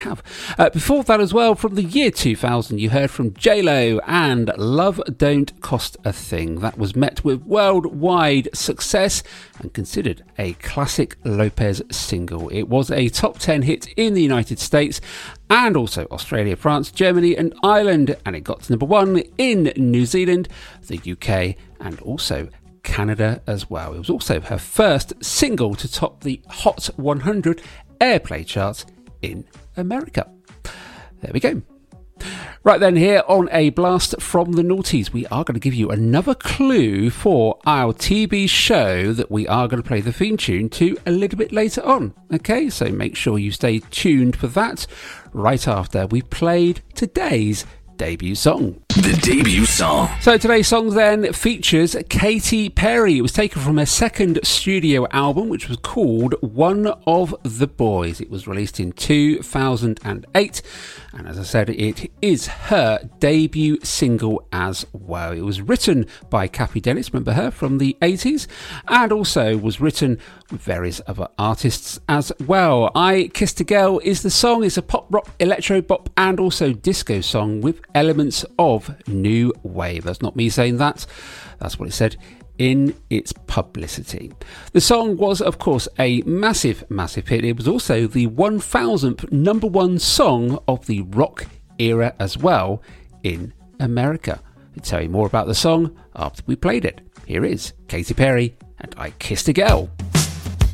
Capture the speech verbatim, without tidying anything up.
have. Uh, before that as well, from the year two thousand, you heard from J Lo and Love Don't Cost a Thing. That was met with worldwide success and considered a classic Lopez single. It was a top ten hit in the United States and also Australia, France, Germany and Ireland, and it got to number one in New Zealand, the U K and also Canada as well. It was also her first single to top the Hot one hundred airplay charts in America. There we go. Right then, here on A Blast from the Noughties, we are going to give you another clue for our T V show that we are going to play the theme tune to a little bit later on. Okay, so make sure you stay tuned for that right after we played today's debut song. The debut song. So today's song then features Katy Perry. It was taken from her second studio album, which was called One of the Boys. It was released in two thousand eight, and as I said, it is her debut single as well. It was written by Cathy Dennis, remember her from the eighties, and also was written with various other artists as well. I Kissed a Girl is the song. It's a pop rock, electro pop and also disco song with elements of new wave. That's not me saying that. That's what it said in its publicity. The song was, of course, a massive, massive hit. It was also the one thousandth number one song of the rock era as well in America. I'll tell you more about the song after we played it. Here is Katy Perry and I Kissed a Girl.